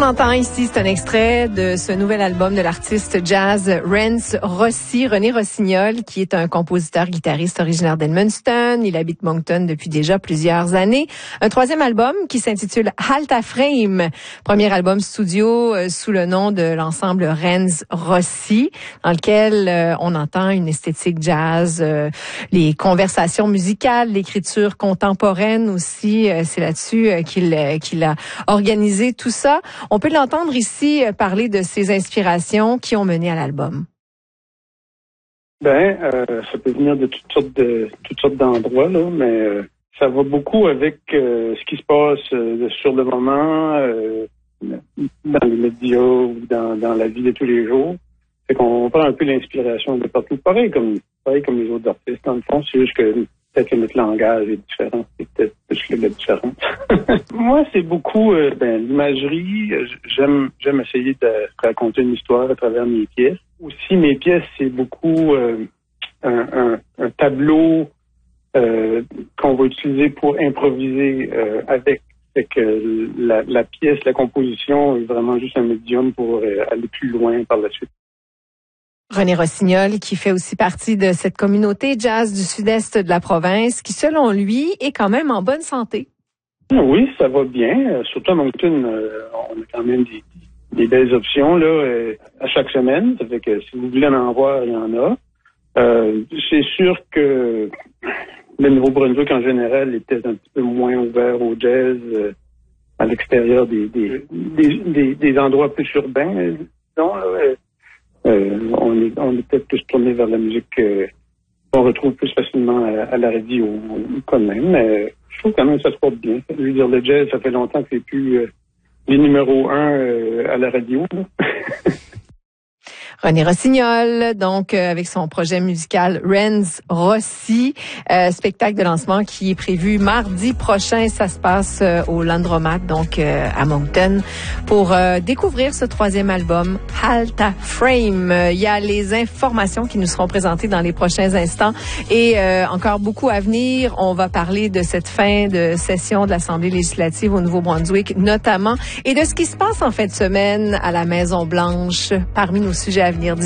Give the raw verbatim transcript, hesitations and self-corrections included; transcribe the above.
qu'on entend ici, c'est un extrait de ce nouvel album de l'artiste jazz Rance Rossi, René Rossignol, qui est un compositeur guitariste originaire d'Edmundston. Il habite Moncton depuis déjà plusieurs années. Un troisième album qui s'intitule Alta Frame, premier album studio euh, sous le nom de l'ensemble Rance Rossi, dans lequel euh, on entend une esthétique jazz, euh, les conversations musicales, l'écriture contemporaine aussi. Euh, c'est là-dessus euh, qu'il, euh, qu'il a organisé tout ça. On peut l'entendre ici parler de ses inspirations qui ont mené à l'album. Ben, euh, ça peut venir de toutes sortes de toutes sortes d'endroits là, mais euh, ça va beaucoup avec euh, ce qui se passe euh, sur le moment, euh, dans les médias ou dans, dans la vie de tous les jours. C'est qu'on prend un peu l'inspiration de partout, pareil comme pareil comme les autres artistes. Dans le fond, c'est juste que peut-être que notre langage est différent, c'est peut-être plus que la différence. Moi, c'est beaucoup euh, ben, l'imagerie. J'aime j'aime essayer de raconter une histoire à travers mes pièces. Aussi, mes pièces, c'est beaucoup euh, un, un, un tableau euh, qu'on va utiliser pour improviser euh, avec. Fait que la, la pièce, la composition est vraiment juste un médium pour euh, aller plus loin par la suite. René Rossignol, qui fait aussi partie de cette communauté jazz du sud-est de la province, qui, selon lui, est quand même en bonne santé. Oui, ça va bien. Surtout à Moncton, euh, on a quand même des, des belles options là euh, à chaque semaine. Ça fait que si vous voulez en voir, il y en a. Euh, c'est sûr que le Nouveau-Brunswick, en général, était un petit peu moins ouvert au jazz euh, à l'extérieur des des, des, des, des endroits plus urbains. Disons, là, euh, Euh, on est, on est peut-être plus tourné vers la musique euh, qu'on retrouve plus facilement à, à la radio quand même. Mais je trouve quand même que ça se porte bien. Je veux dire, le jazz, ça fait longtemps que c'est plus euh, les numéros un euh, à la radio. René Rossignol, donc euh, avec son projet musical Rance Rossi, euh, spectacle de lancement qui est prévu mardi prochain. Ça se passe euh, au Landromat, donc euh, à Moncton, pour euh, découvrir ce troisième album, Alta Frame. Il y a les informations qui nous seront présentées dans les prochains instants et euh, encore beaucoup à venir. On va parler de cette fin de session de l'Assemblée législative au Nouveau-Brunswick, notamment, et de ce qui se passe en fin de semaine à la Maison-Blanche, parmi nos sujets à venir.